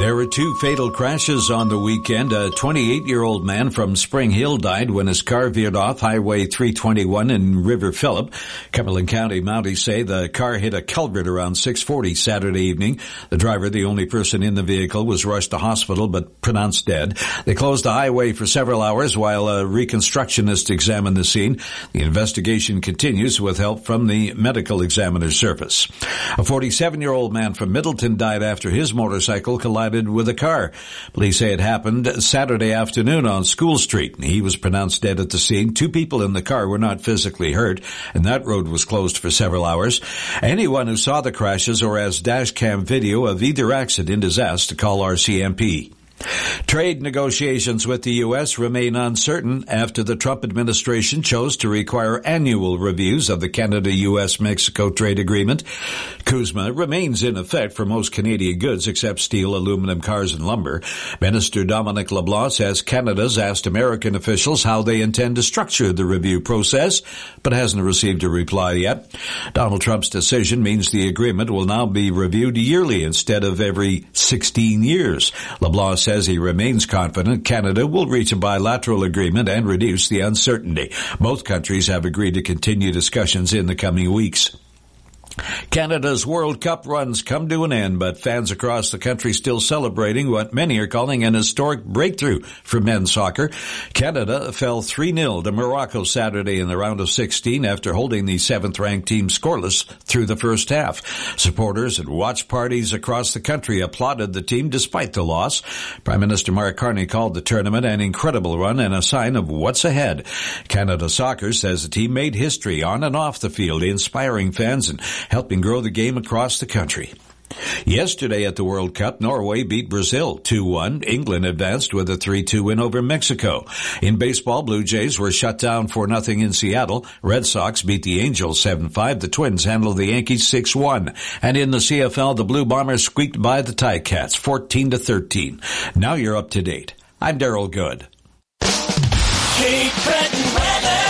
There were two fatal crashes on the weekend. A 28-year-old man from Spring Hill died when his car veered off Highway 321 in River Phillip. Cumberland County Mounties say the car hit a culvert around 6:40 Saturday evening. The driver, the only person in the vehicle, was rushed to hospital but pronounced dead. They closed the highway for several hours while a reconstructionist examined the scene. The investigation continues with help from the medical examiner's service. A 47-year-old man from Middleton died after his motorcycle collided with a car. Police say it happened Saturday afternoon on School Street. He was pronounced dead at the scene. Two people in the car were not physically hurt, and that road was closed for several hours. Anyone who saw the crashes or has dash cam video of either accident is asked to call RCMP. Trade negotiations with the U.S. remain uncertain after the Trump administration chose to require annual reviews of the Canada-U.S.-Mexico trade agreement. CUSMA remains in effect for most Canadian goods except steel, aluminum, cars, and lumber. Minister Dominic LeBlanc says Canada's asked American officials how they intend to structure the review process, but hasn't received a reply yet. Donald Trump's decision means the agreement will now be reviewed yearly instead of every 16 years. LeBlanc says he remains confident Canada will reach a bilateral agreement and reduce the uncertainty. Both countries have agreed to continue discussions in the coming weeks. Canada's World Cup runs come to an end, but fans across the country still celebrating what many are calling an historic breakthrough for men's soccer. Canada fell 3-0 to Morocco Saturday in the round of 16 after holding the 7th-ranked team scoreless through the first half. Supporters and watch parties across the country applauded the team despite the loss. Prime Minister Mark Carney called the tournament an incredible run and a sign of what's ahead. Canada Soccer says the team made history on and off the field, inspiring fans and helping grow the game across the country. Yesterday at the World Cup, Norway beat Brazil 2-1. England advanced with a 3-2 win over Mexico. In baseball, Blue Jays were shut down 4-0 in Seattle. Red Sox beat the Angels 7-5. The Twins handled the Yankees 6-1. And in the CFL, the Blue Bombers squeaked by the Ticats 14-13. Now you're up to date. I'm Darrell Good. Cape Breton weather.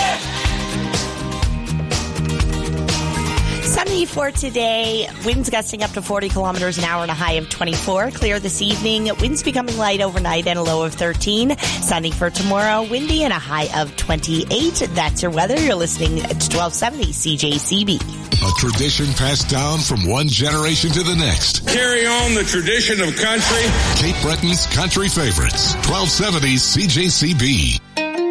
Sunny for today. Winds gusting up to 40 kilometers an hour and a high of 24. Clear this evening. Winds becoming light overnight and a low of 13. Sunny for tomorrow. Windy and a high of 28. That's your weather. You're listening to 1270 CJCB. A tradition passed down from one generation to the next. Carry on the tradition of country. Cape Breton's country favorites. 1270 CJCB.